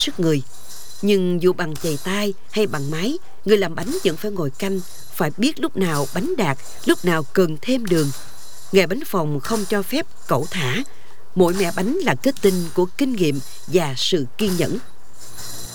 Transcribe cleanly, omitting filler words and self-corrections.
sức người. Nhưng dù bằng chày tay hay bằng máy, người làm bánh vẫn phải ngồi canh, phải biết lúc nào bánh đạt, lúc nào cần thêm đường. Nghề bánh phồng không cho phép cẩu thả. Mỗi mẻ bánh là kết tinh của kinh nghiệm và sự kiên nhẫn.